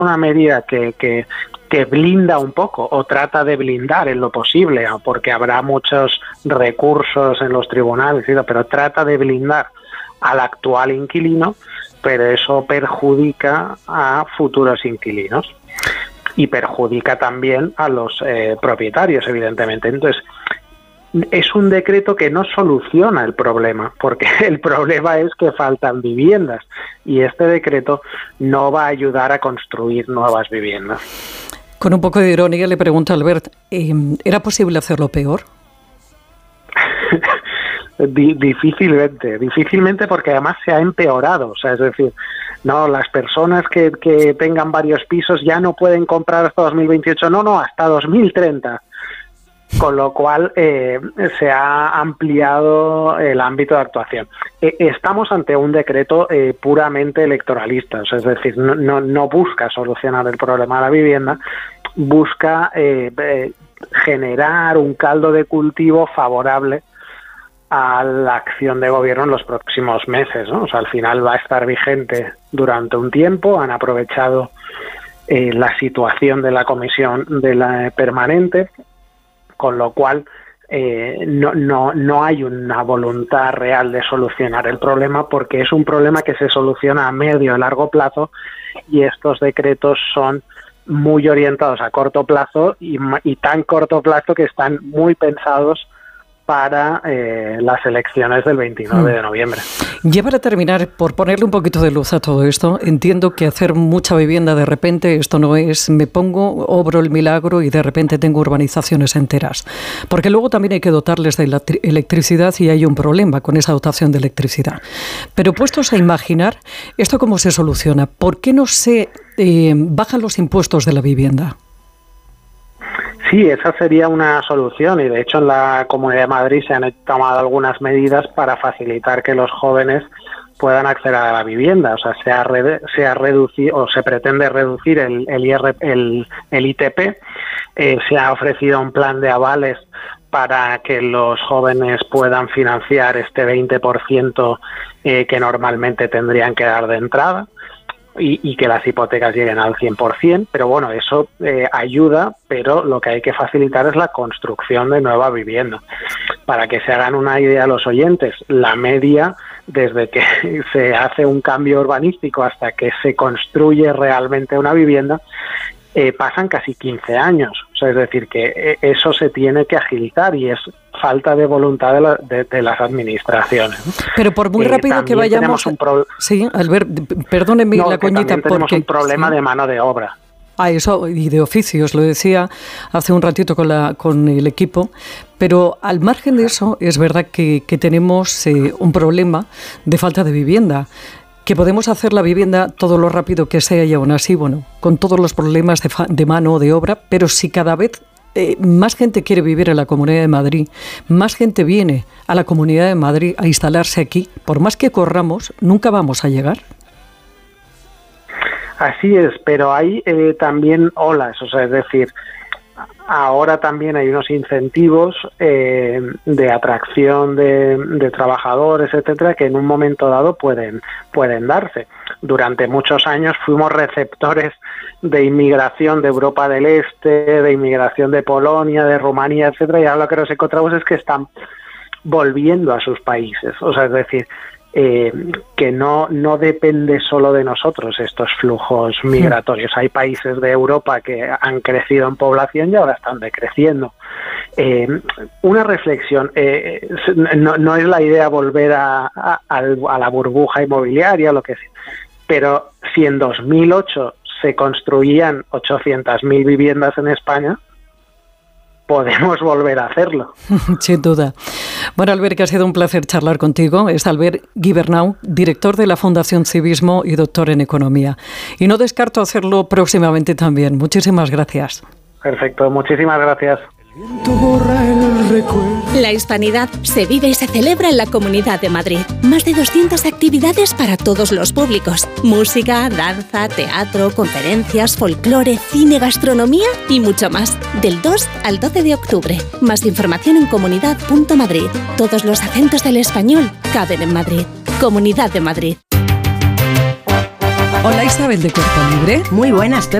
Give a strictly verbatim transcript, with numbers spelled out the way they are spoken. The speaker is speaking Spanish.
una medida que, que, que blinda un poco o trata de blindar en lo posible, porque habrá muchos recursos en los tribunales, pero trata de blindar al actual inquilino, pero eso perjudica a futuros inquilinos y perjudica también a los eh, propietarios, evidentemente. Entonces, es un decreto que no soluciona el problema, porque el problema es que faltan viviendas y este decreto no va a ayudar a construir nuevas viviendas. Con un poco de ironía le pregunto a Albert, ¿era posible hacerlo peor? Difícilmente, difícilmente porque además se ha empeorado, o sea, es decir, no, las personas que, que tengan varios pisos ya no pueden comprar hasta dos mil veintiocho, no, no, hasta dos mil treinta, con lo cual eh, se ha ampliado el ámbito de actuación. Eh, estamos ante un decreto eh, puramente electoralista, o sea, es decir, no, no, no busca solucionar el problema de la vivienda, busca eh, eh, generar un caldo de cultivo favorable a la acción de gobierno en los próximos meses, ¿no? O sea, al final va a estar vigente durante un tiempo. Han aprovechado eh, la situación de la comisión de la permanente, con lo cual eh, no, no, no hay una voluntad real de solucionar el problema, porque es un problema que se soluciona a medio y largo plazo, y estos decretos son muy orientados a corto plazo y, y tan corto plazo que están muy pensados para eh, las elecciones del veintinueve de noviembre. Ya para terminar, por ponerle un poquito de luz a todo esto, entiendo que hacer mucha vivienda de repente, esto no es me pongo, obro el milagro y de repente tengo urbanizaciones enteras. Porque luego también hay que dotarles de electricidad y hay un problema con esa dotación de electricidad. Pero puestos a imaginar, ¿esto cómo se soluciona? ¿Por qué no se eh, bajan los impuestos de la vivienda? Sí, esa sería una solución y de hecho en la Comunidad de Madrid se han tomado algunas medidas para facilitar que los jóvenes puedan acceder a la vivienda. O sea, se ha, re, se ha reducido o se pretende reducir el, el, I R, el, el I T P, eh, se ha ofrecido un plan de avales para que los jóvenes puedan financiar este veinte por ciento eh, que normalmente tendrían que dar de entrada. Y, y que las hipotecas lleguen al cien por ciento, pero bueno, eso eh, ayuda, pero lo que hay que facilitar es la construcción de nueva vivienda. Para que se hagan una idea los oyentes, la media, desde que se hace un cambio urbanístico hasta que se construye realmente una vivienda, eh, pasan casi quince años. O sea, es decir, que eso se tiene que agilizar y es falta de voluntad de, la, de, de las administraciones. Pero por muy eh, rápido que vayamos... Un pro... Sí, Albert, perdóneme no, la coñita. Tenemos porque... un problema sí. de mano de obra. Ah, eso, y de oficios, lo decía hace un ratito con, la, con el equipo, pero al margen de eso es verdad que, que tenemos eh, un problema de falta de vivienda. Que podemos hacer la vivienda todo lo rápido que sea y aún así, bueno, con todos los problemas de, fa- de mano de obra, pero si cada vez eh, más gente quiere vivir en la Comunidad de Madrid, más gente viene a la Comunidad de Madrid a instalarse aquí, por más que corramos, nunca vamos a llegar. Así es, pero hay eh, también olas, o sea, es decir, ahora también hay unos incentivos eh, de atracción de, de trabajadores, etcétera, que en un momento dado pueden, pueden darse. Durante muchos años fuimos receptores de inmigración de Europa del Este, de inmigración de Polonia, de Rumanía, etcétera, y ahora lo que nos encontramos es que están volviendo a sus países. O sea, es decir, eh, que no, no depende solo de nosotros estos flujos migratorios. Hay países de Europa que han crecido en población y ahora están decreciendo. Eh, una reflexión, eh, no, no es la idea volver a, a, a la burbuja inmobiliaria, lo que sea, pero si en dos mil ocho se construían ochocientas mil viviendas en España, podemos volver a hacerlo. Sin duda. Bueno, Albert, que ha sido un placer charlar contigo. Es Albert Gibernau, director de la Fundación Civismo y doctor en Economía. Y no descarto hacerlo próximamente también. Muchísimas gracias. Perfecto, muchísimas gracias. La hispanidad se vive y se celebra en la Comunidad de Madrid. Más de doscientas actividades para todos los públicos. Música, danza, teatro, conferencias, folclore, cine, gastronomía y mucho más. Del dos al doce de octubre. Más información en comunidad punto madrid. Todos los acentos del español caben en Madrid. Comunidad de Madrid. Hola Isabel de Cuerpo Libre. Muy buenas, Pepe.